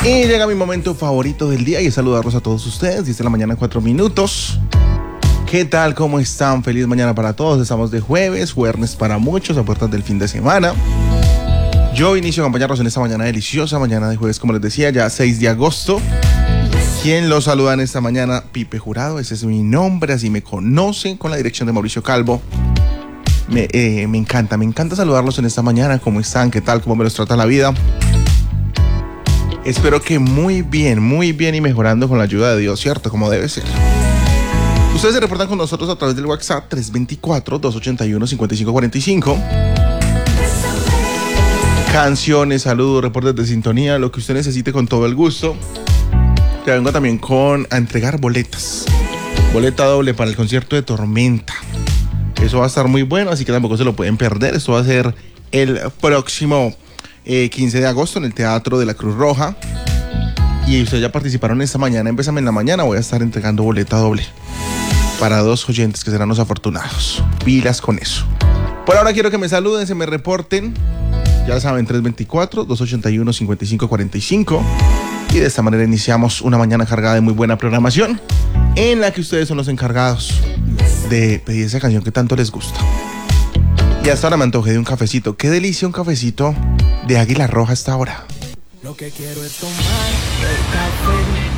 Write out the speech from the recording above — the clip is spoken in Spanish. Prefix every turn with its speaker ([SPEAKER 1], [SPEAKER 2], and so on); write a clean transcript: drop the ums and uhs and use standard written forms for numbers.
[SPEAKER 1] Y llega mi momento favorito del día y es saludarlos a todos ustedes. 10 de la mañana, 4 minutos. ¿Qué tal? ¿Cómo están? Feliz mañana para todos. Estamos de jueves para muchos, a puertas del fin de semana. Yo inicio a acompañarlos en esta mañana deliciosa, mañana de jueves, como les decía, ya 6 de agosto. ¿Quién los saluda en esta mañana? Pipe Jurado, ese es mi nombre, así me conocen, con la dirección de Mauricio Calvo. Me encanta saludarlos en esta mañana. ¿Cómo están? ¿Qué tal? ¿Cómo me los trata la vida? Espero que muy bien y mejorando con la ayuda de Dios, ¿cierto? Como debe ser. Ustedes se reportan con nosotros a través del WhatsApp 324-281-5545. Canciones, saludos, reportes de sintonía, lo que usted necesite con todo el gusto. Te vengo también a entregar boletas. Boleta doble para el concierto de Tormenta. Eso va a estar muy bueno, así que tampoco se lo pueden perder. Esto va a ser el próximo 15 de agosto en el Teatro de la Cruz Roja. Y ustedes ya participaron esta mañana en Bésame en la Mañana. Voy a estar entregando boleta doble para 2 oyentes que serán los afortunados. Pilas con eso. Por ahora quiero que me saluden, se me reporten. Ya saben, 324-281-5545. Y de esta manera iniciamos una mañana cargada de muy buena programación, en la que ustedes son los encargados de pedir esa canción que tanto les gusta. Y hasta ahora me antojé de un cafecito. Qué delicia un cafecito de Águila Roja hasta ahora.
[SPEAKER 2] Lo que quiero es tomar el café